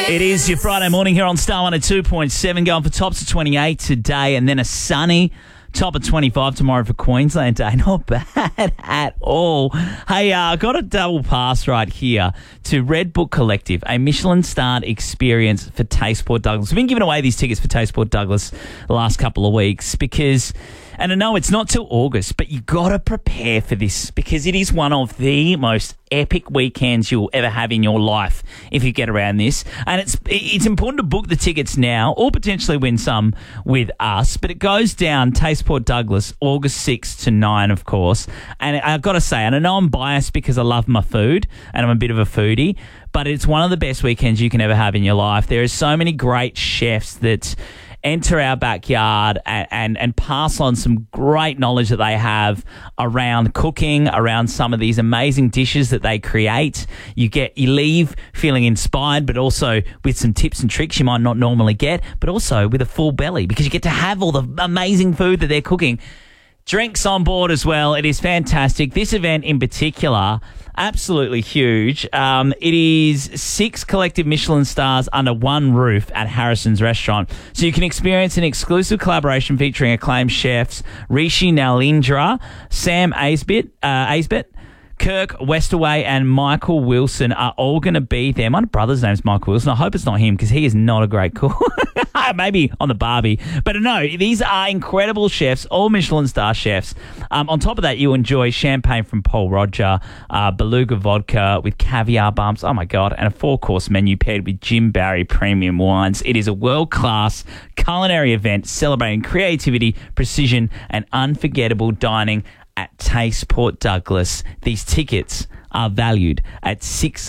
It is your Friday morning here on Star 102.7, going for tops of 28 today and then a sunny top of 25 tomorrow for Queensland Day. Not bad at all. Hey, I got a double pass right here to Red Book Collective, a Michelin-starred experience for Taste Port Douglas. We've been giving away these tickets for Taste Port Douglas the last couple of weeks because... And I know it's not till August, but you got to prepare for this because it is one of the most epic weekends you'll ever have in your life if you get around this. And it's important to book the tickets now or potentially win some with us. But it goes down Taste Port Douglas, August 6 to 9, of course. And I've got to say, and I know I'm biased because I love my food and I'm a bit of a foodie, but it's one of the best weekends you can ever have in your life. There are so many great chefs that enter our backyard and pass on some great knowledge that they have around cooking, around some of these amazing dishes that they create. You leave feeling inspired, but also with some tips and tricks you might not normally get, but also with a full belly because you get to have all the amazing food that they're cooking. Drinks on board as well. It is fantastic. This event in particular, absolutely huge. It is 6 collective Michelin stars under one roof at Harrison's Restaurant. So you can experience an exclusive collaboration featuring acclaimed chefs Rishi Nalindra, Sam Aisbet, Kirk Westerway and Michael Wilson are all going to be there. My brother's name's Michael Wilson. I hope it's not him because he is not a great cook. Maybe on the Barbie. But no, these are incredible chefs, all Michelin star chefs. On top of that, you enjoy champagne from Paul Roger, Beluga vodka with caviar bumps. Oh, my God. And a 4-course menu paired with Jim Barry premium wines. It is a world-class culinary event celebrating creativity, precision and unforgettable dining at Taste Port Douglas. These tickets are valued at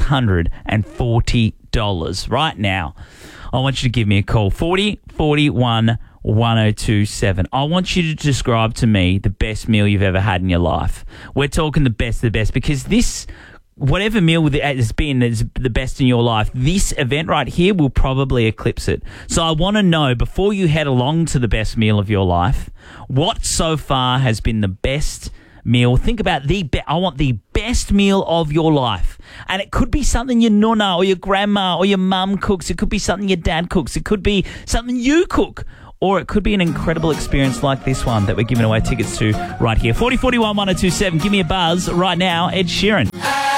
$640 right now. I want you to give me a call, 40 41 1027. I want you to describe to me the best meal you've ever had in your life. We're talking the best of the best because this, whatever meal has been is the best in your life, this event right here will probably eclipse it. So I want to know, before you head along to the best meal of your life, what so far has been the best meal. Think about I want the best meal of your life. And it could be something your nonna or your grandma or your mum cooks. It could be something your dad cooks. It could be something you cook. Or it could be an incredible experience like this one that we're giving away tickets to right here. 40 41 1027. Give me a buzz right now. Ed Sheeran.